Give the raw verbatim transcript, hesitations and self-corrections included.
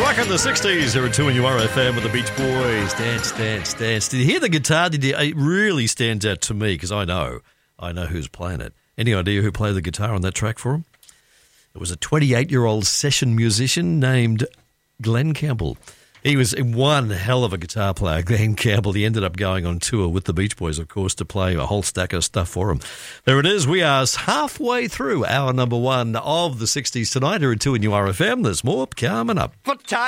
Rock in the sixties. There are two in your R F M with the Beach Boys. Dance, dance, dance. Did you hear the guitar? Did you? It really stands out to me because I know. I know who's playing it. Any idea who played the guitar on that track for him? It was a twenty-eight-year-old session musician named Glenn Campbell. He was one hell of a guitar player, Glenn Campbell. He ended up going on tour with the Beach Boys, of course, to play a whole stack of stuff for him. There it is. We are halfway through our number one of the sixties tonight. Here are two in your R F M. There's more coming up. For time.